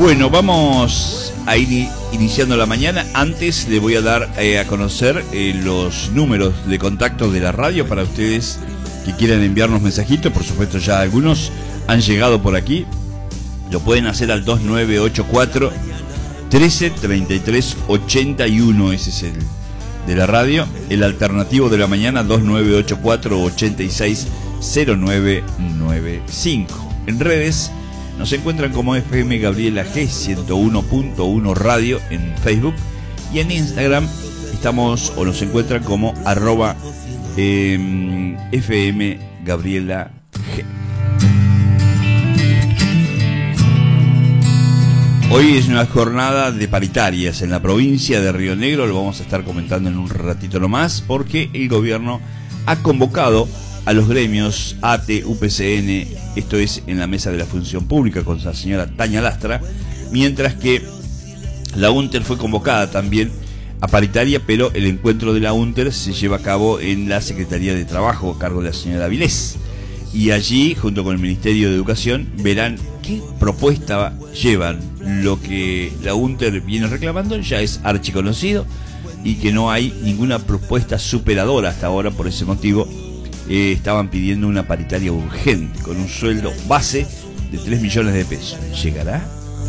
Bueno, vamos a ir iniciando la mañana. Antes le voy a dar a conocer los números de contacto de la radio para ustedes que quieran enviarnos mensajitos. Por supuesto, ya algunos han llegado por aquí. Lo pueden hacer al 2984 1333 81. Ese es el de la radio. El alternativo de la mañana, 2984 860995. En redes nos encuentran como FM Gabriela G 101.1 Radio en Facebook, y en Instagram estamos, o nos encuentran como @FM Gabriela G. Hoy es una jornada de paritarias en la provincia de Río Negro. Lo vamos a estar comentando en un ratito nomás, porque el gobierno ha convocado a los gremios ATE, UPCN, esto es en la mesa de la función pública con la señora Tania Lastra, mientras que la UNTER fue convocada también a paritaria, pero el encuentro de la UNTER se lleva a cabo en la Secretaría de Trabajo a cargo de la señora Vilés, y allí, junto con el Ministerio de Educación, verán qué propuesta llevan. Lo que la UNTER viene reclamando ya es archiconocido, y que no hay ninguna propuesta superadora hasta ahora. Por ese motivo estaban pidiendo una paritaria urgente con un sueldo base de 3 millones de pesos. ¿Llegará?